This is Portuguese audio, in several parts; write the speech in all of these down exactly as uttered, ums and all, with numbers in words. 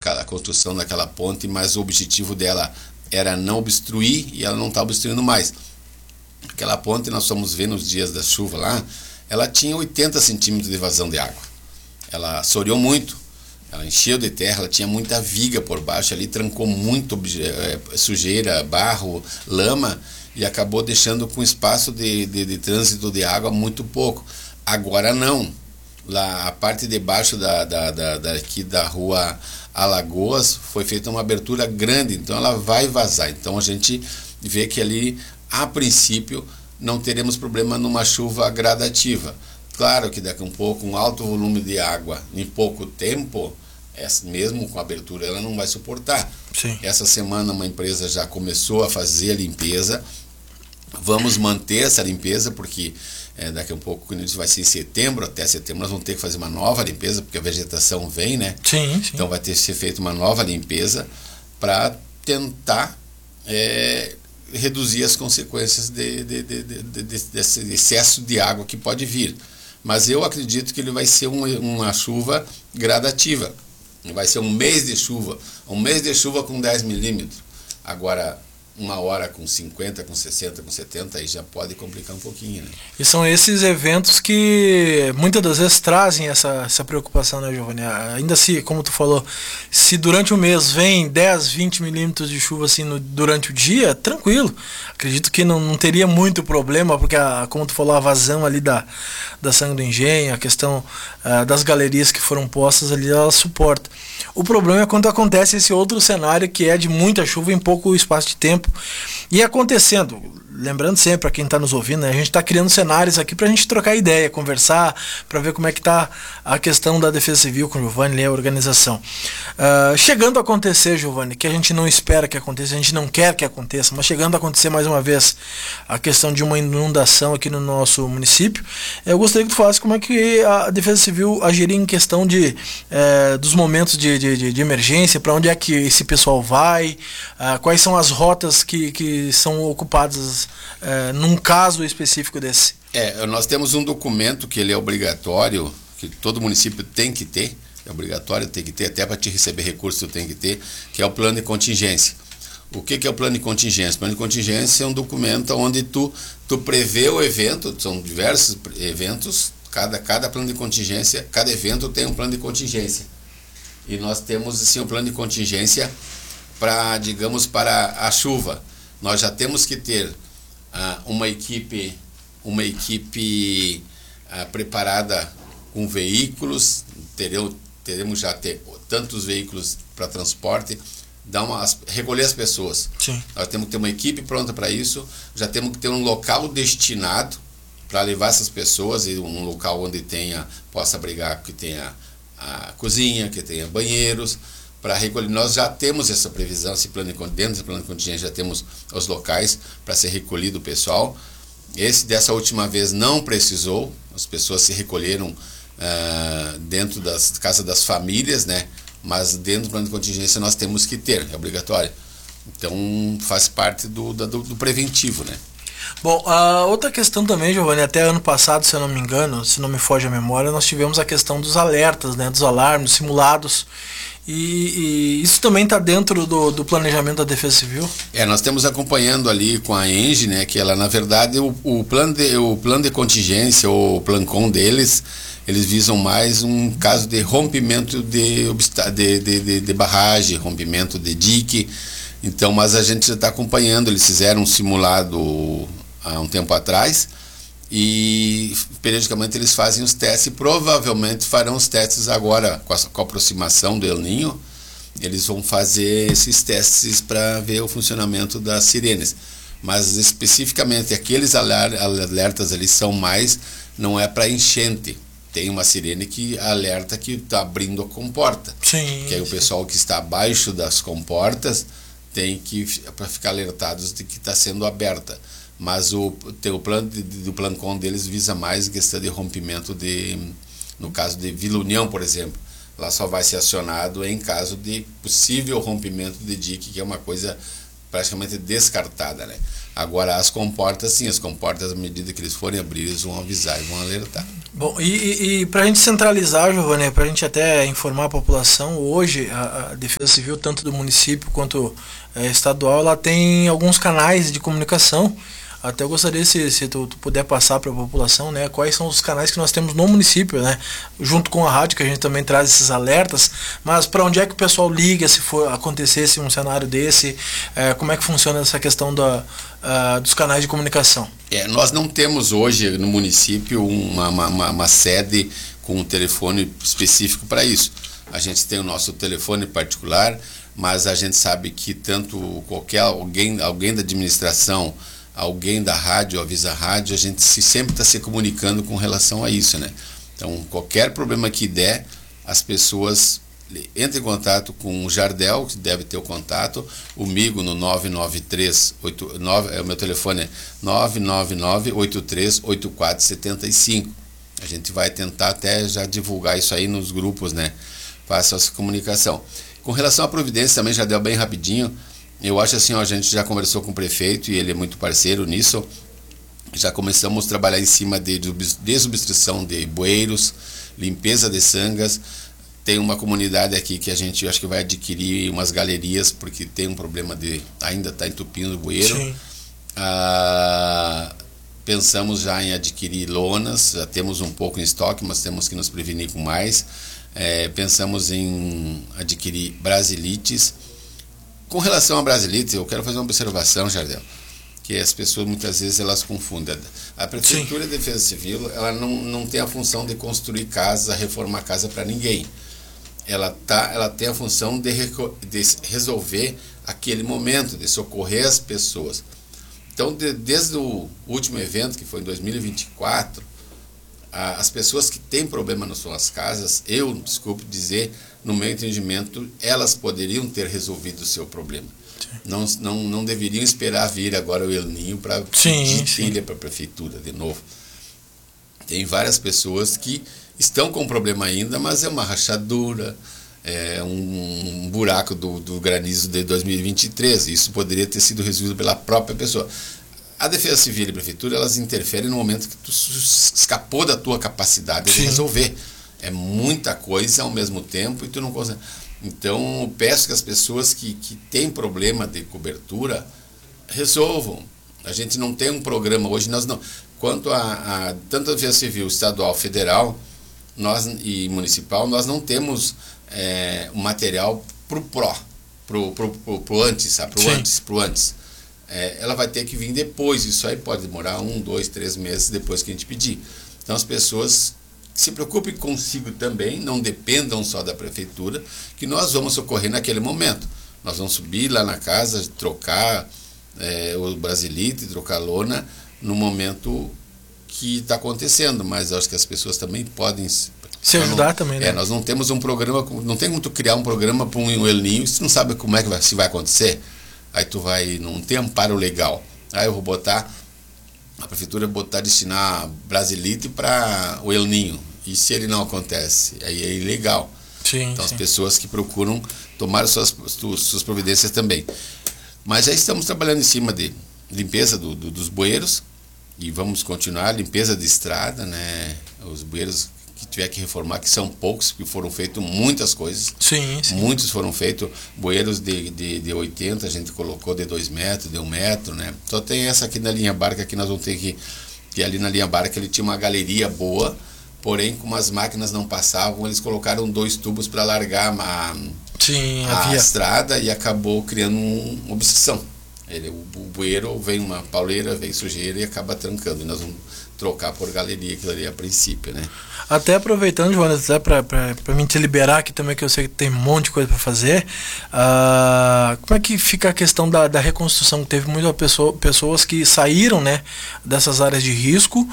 a construção daquela ponte, mas o objetivo dela era não obstruir e ela não está obstruindo mais. Aquela ponte, nós fomos ver nos dias da chuva lá, ela tinha oitenta centímetros de vazão de água. Ela assoreou muito, ela encheu de terra, ela tinha muita viga por baixo ali, trancou muito sujeira, barro, lama, e acabou deixando com espaço de, de, de trânsito de água muito pouco. Agora não. Lá, a parte de baixo da, da, da, daqui da rua Alagoas foi feita uma abertura grande, então ela vai vazar. Então a gente vê que ali, a princípio, não teremos problema numa chuva gradativa. Claro que daqui a um pouco, um alto volume de água em pouco tempo, mesmo com a abertura, ela não vai suportar. Sim. Essa semana uma empresa já começou a fazer a limpeza. Vamos manter essa limpeza, porque é, daqui a um pouco, quando isso vai ser em setembro, até setembro nós vamos ter que fazer uma nova limpeza, porque a vegetação vem, né? Sim, sim. Então vai ter que ser feita uma nova limpeza para tentar é, reduzir as consequências de, de, de, de, de, desse excesso de água que pode vir. Mas eu acredito que ele vai ser um, uma chuva gradativa. Vai ser um mês de chuva, um mês de chuva com dez milímetros. Agora, uma hora com cinquenta, com sessenta, com setenta, aí já pode complicar um pouquinho, né? E são esses eventos que muitas das vezes trazem essa, essa preocupação, né, Giovanni? Ainda se, como tu falou, se durante o mês vem dez, vinte milímetros de chuva assim no, durante o dia, tranquilo. Acredito que não, não teria muito problema, porque, a, como tu falou, a vazão ali da, da Sangue do Engenho, a questão uh, das galerias que foram postas ali, ela suporta. O problema é quando acontece esse outro cenário, que é de muita chuva em pouco espaço de tempo. E acontecendo, lembrando sempre para quem está nos ouvindo, né, a gente está criando cenários aqui para a gente trocar ideia, conversar, para ver como é que está a questão da Defesa Civil com o Giovanni e a organização. Uh, chegando a acontecer, Giovanni, que a gente não espera que aconteça, a gente não quer que aconteça, mas chegando a acontecer mais uma vez a questão de uma inundação aqui no nosso município, eu gostaria que tu falasse como é que a Defesa Civil agiria em questão de, eh, dos momentos de, de, de, de emergência, para onde é que esse pessoal vai, uh, quais são as rotas que, que são ocupadas uh, num caso específico desse. É, nós temos um documento que ele é obrigatório, que todo município tem que ter, é obrigatório, tem que ter, até para te receber recursos tu tem que ter, que é o plano de contingência. O que, que é o plano de contingência? O plano de contingência é um documento onde tu, tu prevê o evento, são diversos eventos, cada, cada plano de contingência, cada evento tem um plano de contingência. E nós temos assim um plano de contingência para, digamos, para a chuva. Nós já temos que ter uh, uma equipe, uma equipe uh, preparada com veículos, teremos, teremos já ter tantos veículos para transporte, dar uma, recolher as pessoas. Sim. Nós temos que ter uma equipe pronta para isso, já temos que ter um local destinado para levar essas pessoas, e um local onde tenha, possa abrigar, que tenha a cozinha, que tenha banheiros, para recolher. Nós já temos essa previsão, esse plano de, dentro desse plano de contingência já temos os locais para ser recolhido o pessoal. Esse dessa última vez não precisou, as pessoas se recolheram uh, dentro das casas das famílias, né? Mas dentro do plano de contingência nós temos que ter, é obrigatório. Então faz parte do, do, do preventivo, né? Bom, a outra questão também, Giovanni, até ano passado, se eu não me engano, se não me foge a memória, nós tivemos a questão dos alertas, né, dos alarmes simulados, e, e isso também está dentro do, do planejamento da Defesa Civil? É, nós estamos acompanhando ali com a Engie, né, que ela, na verdade, o, o, plano de, o plano de contingência, o Plancon deles, eles visam mais um caso de rompimento de, de, de, de, de barragem, rompimento de dique. Então, mas a gente já está acompanhando, eles fizeram um simulado há um tempo atrás e periodicamente eles fazem os testes e provavelmente farão os testes agora com a, com a aproximação do El Niño. Eles vão fazer esses testes para ver o funcionamento das sirenes, mas especificamente aqueles alertas ali são mais, não é para enchente. Tem uma sirene que alerta que está abrindo a comporta. Sim, que aí sim. O pessoal que está abaixo das comportas tem que, para ficar alertados de que está sendo aberta. Mas o, tem o plano de, do Plancon deles visa mais questão de rompimento de, no caso de Vila União, por exemplo, lá só vai ser acionado em caso de possível rompimento de dique, que é uma coisa praticamente descartada, né? Agora as comportas, sim, as comportas, à medida que eles forem abrir, eles vão avisar e vão alertar. Bom, e, e, e para a gente centralizar, Giovanni, para a gente até informar a população, hoje a, a Defesa Civil, tanto do município quanto é, estadual, ela tem alguns canais de comunicação. Até eu gostaria, se, se tu, tu puder passar para a população, né, quais são os canais que nós temos no município, né, junto com a rádio, que a gente também traz esses alertas, mas para onde é que o pessoal liga se for acontecesse um cenário desse, é, como é que funciona essa questão da, uh, dos canais de comunicação? É, nós não temos hoje no município uma, uma, uma sede com um telefone específico para isso. A gente tem o nosso telefone particular, mas a gente sabe que tanto qualquer alguém, alguém da administração, alguém da rádio, avisa a rádio, a gente se, sempre está se comunicando com relação a isso, né? Então, qualquer problema que der, as pessoas entram em contato com o Jardel, que deve ter o contato, comigo no nove nove três oito nove, é, o meu telefone é nove nove nove, oito três oito quatro sete cinco. A gente vai tentar até já divulgar isso aí nos grupos, né? Faça essa comunicação. Com relação à providência também, Jardel, bem rapidinho, eu acho assim, ó, a gente já conversou com o prefeito e ele é muito parceiro nisso. Já começamos a trabalhar em cima de desobstrução de bueiros, limpeza de sangas. Tem uma comunidade aqui que a gente acho que vai adquirir umas galerias, porque tem um problema de ainda está entupindo o bueiro. Ah, pensamos já em adquirir lonas, já temos um pouco em estoque, mas temos que nos prevenir com mais. É, pensamos em adquirir brasilites. Com relação a brasilite, eu quero fazer uma observação, Jardel, que as pessoas muitas vezes elas confundem. A Prefeitura de Defesa Civil, ela não, não tem a função de construir casa, reformar casa para ninguém. Ela, tá, ela tem a função de, de resolver aquele momento, de socorrer as pessoas. Então, de, desde o último evento, que foi em dois mil e vinte e quatro, a, as pessoas que têm problema nas suas casas, eu, desculpe dizer, no meu entendimento, elas poderiam ter resolvido o seu problema. Não, não, não deveriam esperar vir agora o El Ninho para pedir telha para a prefeitura de novo. Tem várias pessoas que estão com problema ainda, mas é uma rachadura, é um, um buraco do, do granizo de dois mil e vinte e três. Isso poderia ter sido resolvido pela própria pessoa. A Defesa Civil e a Prefeitura, elas interferem no momento que tu escapou da tua capacidade de resolver. É muita coisa ao mesmo tempo e tu não consegue. Então, eu peço que as pessoas que, que têm problema de cobertura resolvam. A gente não tem um programa hoje, nós não. Quanto a, a tanto a Defesa Civil, estadual, federal nós, e municipal, nós não temos é, um material pro pró, pro, pro, pro, pro antes, sabe? Pro Sim. antes, pro antes. É, ela vai ter que vir depois. Isso aí pode demorar um, dois, três meses depois que a gente pedir. Então, as pessoas se preocupem consigo também, não dependam só da prefeitura, que nós vamos socorrer naquele momento. Nós vamos subir lá na casa, trocar é, o brasilite, trocar a lona, no momento que está acontecendo, mas eu acho que as pessoas também podem se ajudar não, também, né? É, nós não temos um programa, não tem como tu criar um programa para um El Ninho, se não sabe como é que vai, se vai acontecer, aí tu vai, não tem amparo legal. Aí eu vou botar, a prefeitura botar, destinar brasilite para o El Ninho. E se ele não acontece? Aí é ilegal. Sim, então sim. As pessoas que procuram tomar suas, suas providências também. Mas já estamos trabalhando em cima de limpeza do, do, dos bueiros e vamos continuar, limpeza de estrada, né? Os bueiros que tiver que reformar, que são poucos, que foram feitas muitas coisas. Sim, sim. Muitos foram feitos, bueiros de, de, de oitenta, a gente colocou de dois metros, de um metro, né? Só tem essa aqui na linha Barca, que nós vamos ter que, que ali na linha Barca ele tinha uma galeria boa, porém como as máquinas não passavam, eles colocaram dois tubos para largar a, Sim, a estrada e acabou criando uma obstrução. Ele, o, o bueiro vem uma pauleira, vem sujeira e acaba trancando. E nós vamos trocar por galeria, aquilo ali a princípio, né? Até aproveitando, Jonas, até para mim te liberar aqui também, que eu sei que tem um monte de coisa para fazer, uh, como é que fica a questão da, da reconstrução? Teve muitas pessoa, pessoas que saíram, né, dessas áreas de risco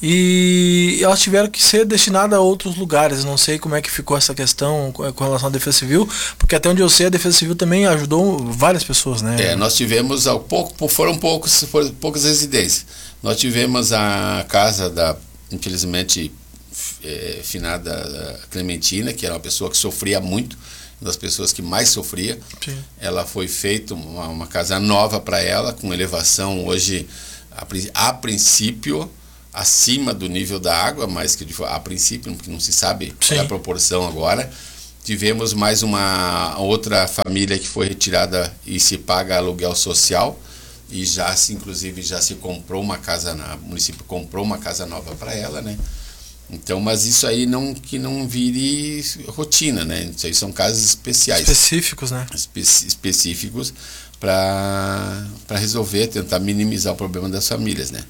e elas tiveram que ser destinadas a outros lugares. Não sei como é que ficou essa questão com relação à Defesa Civil, porque até onde eu sei a Defesa Civil também ajudou várias pessoas, né? É, nós tivemos, ao pouco, foram poucos, foram poucas residências. Nós tivemos a casa da, infelizmente, é, finada Clementina, que era uma pessoa que sofria muito, uma das pessoas que mais sofria. Sim. Ela foi feita uma, uma casa nova para ela, com elevação hoje, a, a princípio, acima do nível da água, mas que a princípio não se sabe qual é a proporção agora. Tivemos mais uma outra família que foi retirada e se paga aluguel social, e já se, inclusive, já se comprou uma casa, na, o município comprou uma casa nova para ela, né? Então, mas isso aí não, que não vire rotina, né? Isso aí são casos especiais. Específicos, né? Espe específicos para para resolver, tentar minimizar o problema das famílias, né?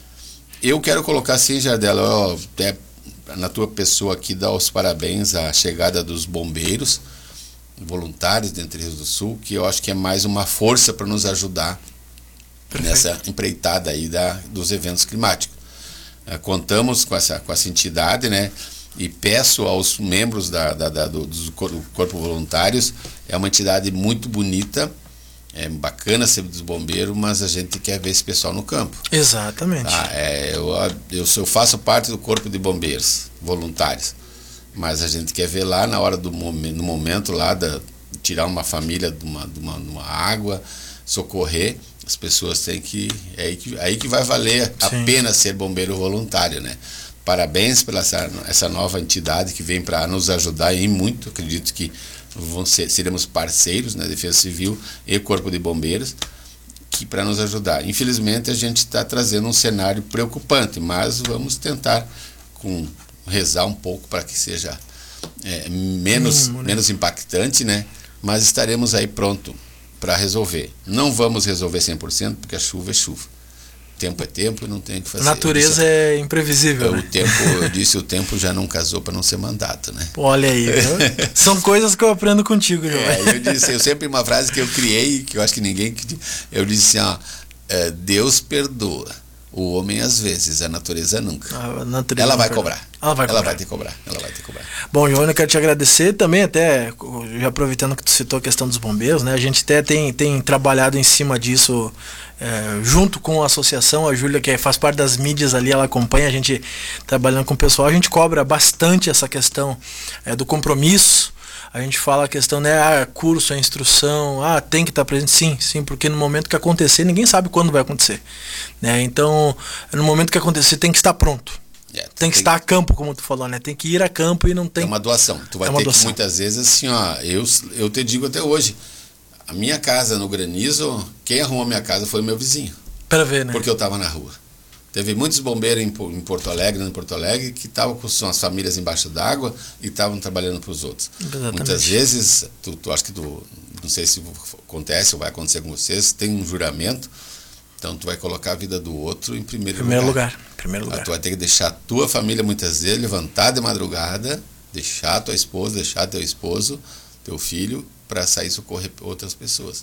Eu quero colocar assim, Jardel, ó, até na tua pessoa aqui, dar os parabéns à chegada dos bombeiros voluntários de Entre Rios do Sul, que eu acho que é mais uma força para nos ajudar Perfeito. Nessa empreitada aí da, dos eventos climáticos. Uh, contamos com essa, com essa entidade, né? E peço aos membros da, da, da, do, do Corpo Voluntários, é uma entidade muito bonita, é bacana ser dos bombeiros, mas a gente quer ver esse pessoal no campo. Exatamente. Tá? É, eu, eu, eu faço parte do Corpo de Bombeiros voluntários, mas a gente quer ver lá na hora do momento, no momento lá, da, tirar uma família de uma, de uma, de uma água, socorrer. As pessoas têm que... É aí que, aí que vai valer Sim. a pena ser bombeiro voluntário, né? Parabéns pela essa, essa nova entidade que vem para nos ajudar e muito. Acredito que vão ser, seremos parceiros, né? Defesa Civil e Corpo de Bombeiros, que para nos ajudar. Infelizmente, a gente está trazendo um cenário preocupante, mas vamos tentar com, rezar um pouco para que seja é, menos, Mínimo, né? menos impactante, né? Mas estaremos aí pronto para resolver. Não vamos resolver cem por cento, porque a chuva é chuva. Tempo é tempo e não tem o que fazer. A natureza disse, é imprevisível, o né? tempo, eu disse, o tempo já não casou para não ser mandato, né? Olha aí, são coisas que eu aprendo contigo, João. É, eu disse, eu sempre uma frase que eu criei, que eu acho que ninguém... Eu disse assim, ó, é, Deus perdoa, o homem às vezes, a natureza nunca. A natureza ela vai cobrar. Ela vai ela cobrar. vai te cobrar. Ela vai te cobrar. Bom, João, eu quero te agradecer também, até já aproveitando que tu citou a questão dos bombeiros, né? A gente até tem, tem trabalhado em cima disso é, junto com a associação, a Júlia, que faz parte das mídias ali, ela acompanha a gente trabalhando com o pessoal, a gente cobra bastante essa questão é, do compromisso. A gente fala a questão, né, ah, curso, a instrução, ah, tem que estar presente, sim, sim, porque no momento que acontecer, ninguém sabe quando vai acontecer, né? Então, no momento que acontecer, tem que estar pronto. Yeah, tem que tem... estar a campo, como tu falou, né? Tem que ir a campo e não tem... É uma doação. Tu vai é ter doação. que, muitas vezes, assim, ó, eu, eu te digo até hoje, a minha casa no granizo, quem arrumou a minha casa foi o meu vizinho. Para ver, né? Porque eu estava na rua. Teve muitos bombeiros em, em Porto Alegre, em Porto Alegre, que estavam com suas famílias embaixo d'água e estavam trabalhando para os outros. Exatamente. Muitas vezes, tu, tu acho que tu, não sei se acontece ou vai acontecer com vocês, tem um juramento, então tu vai colocar a vida do outro em primeiro, primeiro lugar. lugar. Primeiro lugar. Tu vai ter que deixar a tua família, muitas vezes, levantar de madrugada, deixar a tua esposa, deixar teu esposo, teu filho, para sair socorrer outras pessoas.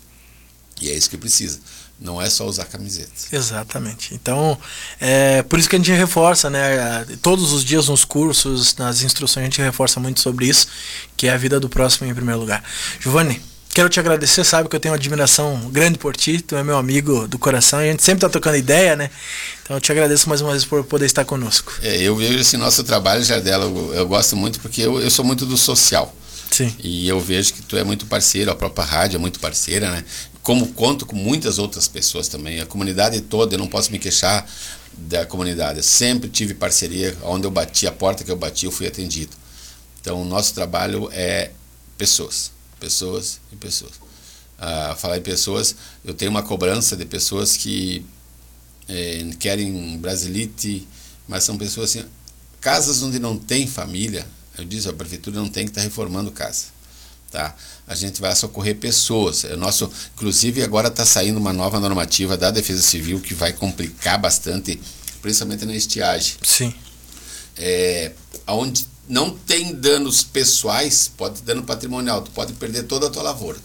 E é isso que precisa. Não é só usar camiseta. Exatamente. Então, é por isso que a gente reforça, né? Todos os dias nos cursos, nas instruções, a gente reforça muito sobre isso, que é a vida do próximo em primeiro lugar. Giovanni, quero te agradecer, sabe que eu tenho uma admiração grande por ti, tu é meu amigo do coração, a gente sempre tá trocando ideia, né? Então eu te agradeço mais uma vez por poder estar conosco. É, eu vejo esse nosso trabalho, Jardel, eu, eu gosto muito porque eu, eu sou muito do social. Sim. E eu vejo que tu é muito parceiro, a própria rádio é muito parceira, né? Como conto com muitas outras pessoas também, a comunidade toda, eu não posso me queixar da comunidade, eu sempre tive parceria, onde eu bati, a porta que eu bati, eu fui atendido. Então o nosso trabalho é pessoas, pessoas e pessoas. Ah, falar em pessoas, eu tenho uma cobrança de pessoas que é, querem Brasilite, mas são pessoas assim, casas onde não tem família, eu disse, a prefeitura não tem que estar reformando casa. Tá? A gente vai socorrer pessoas. É nosso, inclusive agora está saindo uma nova normativa da Defesa Civil que vai complicar bastante, principalmente na estiagem. Sim. É, onde não tem danos pessoais, pode ter dano patrimonial, tu pode perder toda a tua lavoura.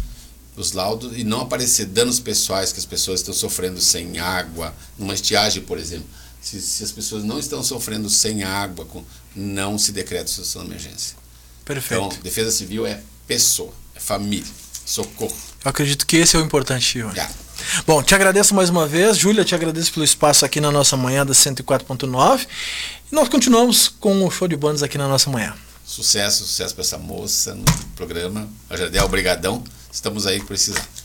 Os laudos, e não aparecer danos pessoais que as pessoas estão sofrendo sem água, numa estiagem, por exemplo. Se, se as pessoas não estão sofrendo sem água, com, não se decreta situação de emergência. Perfeito. Então, Defesa Civil é pessoa, é família, socorro. Eu acredito que esse é o importante, João. Já. Bom, te agradeço mais uma vez, Júlia, te agradeço pelo espaço aqui na nossa manhã da cento e quatro ponto nove. E nós continuamos com o show de bandas aqui na nossa manhã. Sucesso, sucesso para essa moça no programa. A Jardel, obrigadão. Estamos aí precisando.